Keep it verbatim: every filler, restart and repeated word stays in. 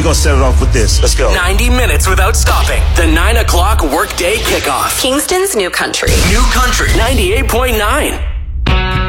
we're going to set it off with this. Let's go. ninety minutes without stopping. The nine o'clock workday kickoff. Kingston's New Country. New Country ninety-eight point nine.